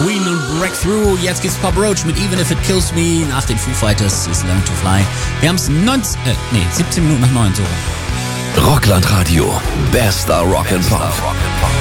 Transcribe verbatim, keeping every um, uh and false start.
Queen und Breakthrough. Jetzt gibt's Pop Roach mit Even If It Kills Me. Nach den Foo Fighters ist Learn to Fly. Wir haben's neunzehn, äh, nee, siebzehn Minuten nach neun so. Rockland Radio. Bester Rock and Pop.